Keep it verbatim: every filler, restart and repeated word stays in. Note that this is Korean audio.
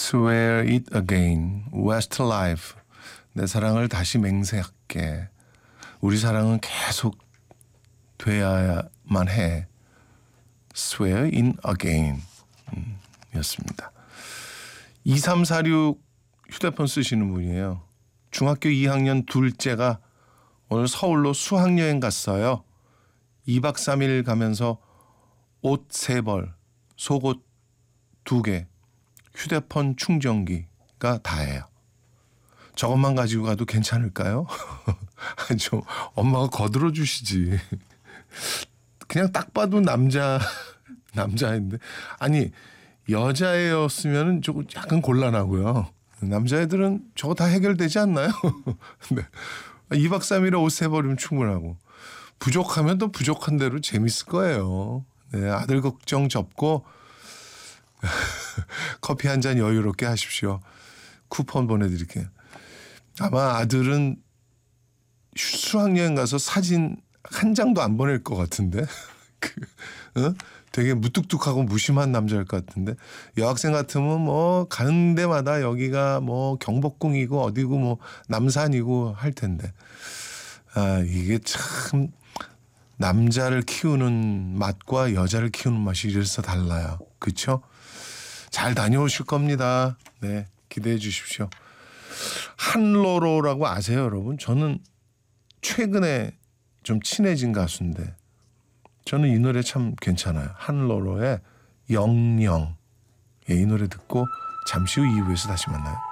Swear it again. Westlife. 내 사랑을 다시 맹세할게. 우리 사랑은 계속 돼야만 해. Swear in again. 음, 였습니다. 이삼사육 휴대폰 쓰시는 분이에요. 중학교 이 학년 둘째가 오늘 서울로 수학여행 갔어요. 이 박 삼 일 가면서 옷 세 벌, 속옷 두 개, 휴대폰 충전기가 다예요. 저것만 가지고 가도 괜찮을까요? 좀 엄마가 거들어 주시지. 그냥 딱 봐도 남자 남자인데 아니 여자애였으면 조금 약간 곤란하고요. 남자애들은 저거 다 해결되지 않나요? 네. 이 박 삼 일에 옷 세 벌이면 충분하고 부족하면 또 부족한 대로 재밌을 거예요. 네, 아들 걱정 접고 커피 한 잔 여유롭게 하십시오. 쿠폰 보내드릴게요. 아마 아들은 수학여행 가서 사진 한 장도 안 보낼 것 같은데 그, 어? 되게 무뚝뚝하고 무심한 남자일 것 같은데 여학생 같으면 뭐 가는 데마다 여기가 뭐 경복궁이고 어디고 뭐 남산이고 할 텐데 아 이게 참 남자를 키우는 맛과 여자를 키우는 맛이 이래서 달라요. 그렇죠? 잘 다녀오실 겁니다. 네, 기대해 주십시오. 한로로라고 아세요, 여러분? 저는 최근에 좀 친해진 가수인데 저는 이 노래 참 괜찮아요. 한로로의 영영. 예, 이 노래 듣고 잠시 후 이 부에서 다시 만나요.